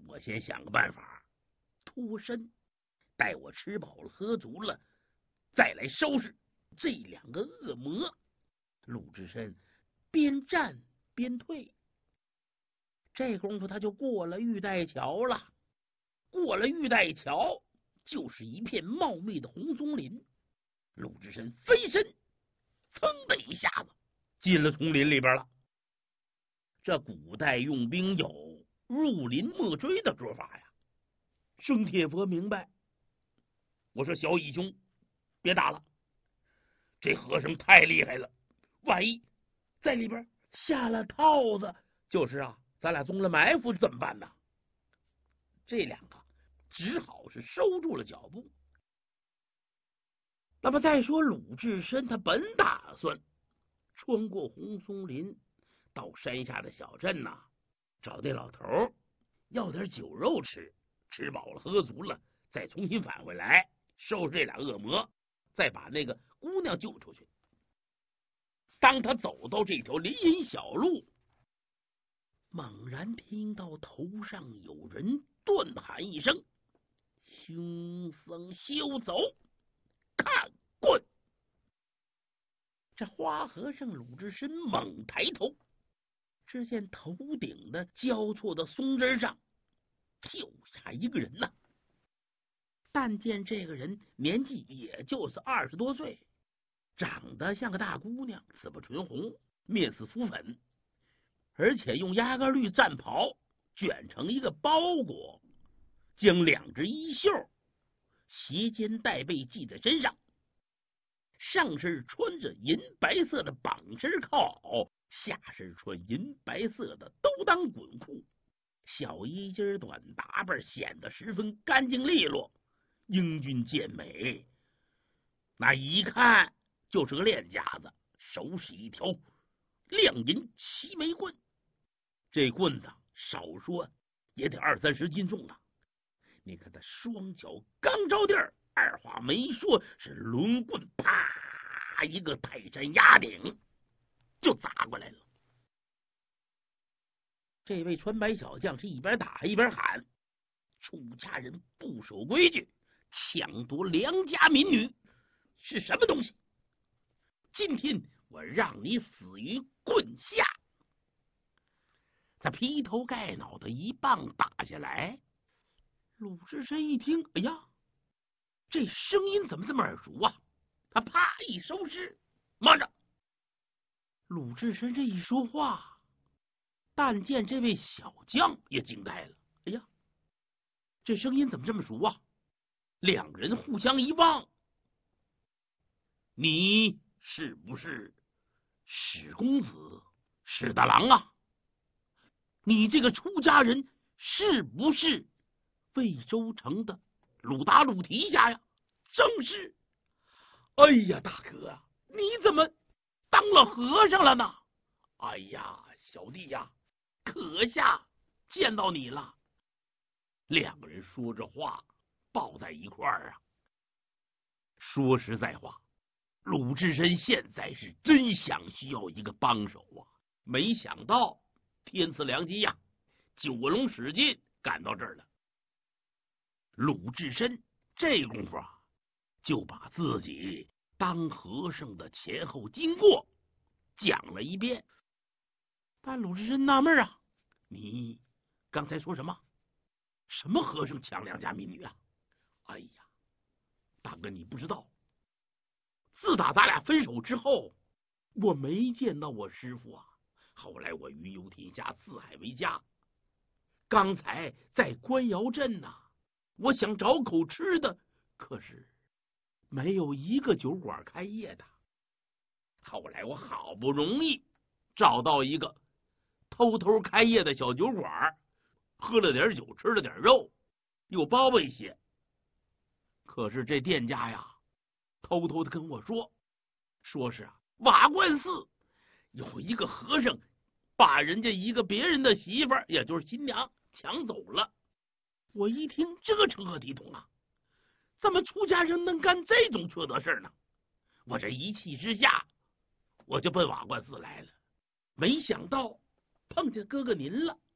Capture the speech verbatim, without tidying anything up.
我先想个办法脱身，待我吃饱了喝足了，再来收拾这两个恶魔。鲁智深边战边退，这功夫他就过了玉带桥了。过了玉带桥，就是一片茂密的红松林。鲁智深飞身，噌的一下子进了丛林里边了。这古代用兵有入林莫追的说法呀。生铁佛明白，我说小乙兄，别打了，这和尚太厉害了，万一在里边下了套子，就是啊，咱俩中了埋伏怎么办呢？这两个只好是收住了脚步。那么再说鲁智深，他本打算穿过红松林到山下的小镇呐、啊，找那老头要点酒肉吃，吃饱了喝足了，再重新返回来收拾这俩恶魔，再把那个姑娘救出去。当他走到这条林荫小路，猛然听到头上有人断喊一声：“凶僧休走，看棍！”这花和尚鲁智深猛抬头，只见头顶的交错的松枝上跳下一个人呐、啊。但见这个人年纪也就是二十多岁，长得像个大姑娘，嘴巴唇红，面似敷粉，而且用鸭肝绿战袍卷成一个包裹，将两只衣袖斜肩带背系在身上，上身穿着银白色的绑身靠袄，下身穿银白色的兜裆滚裤，小衣襟短打扮显得十分干净利落，英俊健美，那一看就是个练家子，手使一条亮银齐眉棍，这棍子少说也得二三十斤重啊！你看他双脚刚着地儿，二话没说，是抡棍啪一个泰山压顶就砸过来了。这位穿白小将是一边打一边喊：“出家人不守规矩，抢夺良家民女，是什么东西？今天我让你死于棍下！”他劈头盖脑的一棒打下来，鲁智深一听，哎呀，这声音怎么这么耳熟啊？他啪一收尸，慢着！鲁智深这一说话，但见这位小将也惊呆了。哎呀，这声音怎么这么熟啊？两人互相一望，你是不是史公子史大郎啊？你这个出家人是不是魏州城的鲁达鲁提辖呀？正是。哎呀，大哥啊，你怎么当了和尚了呢？哎呀，小弟呀，可下见到你了。两个人说着话抱在一块儿啊。说实在话，鲁智深现在是真想需要一个帮手啊，没想到天赐良机呀，九龙使劲赶到这儿了。鲁智深这功夫啊，就把自己当和尚的前后经过讲了一遍。但鲁智深纳闷啊，你刚才说什么？什么和尚抢良家民女啊？哎呀，大哥你不知道，自打咱俩分手之后，我没见到我师父啊。后来我云游天下，四海为家。刚才在官窑镇呐、啊，我想找口吃的，可是没有一个酒馆开业的。后来我好不容易找到一个偷偷开业的小酒馆，喝了点酒，吃了点肉，又包了一些。可是这店家呀，偷偷的跟我说，说是啊，瓦罐寺有一个和尚把人家一个别人的媳妇儿，也就是新娘抢走了。我一听，这个成何体统啊？怎么出家人能干这种缺德事呢？我这一气之下，我就奔瓦罐寺来了。没想到碰见哥哥您了，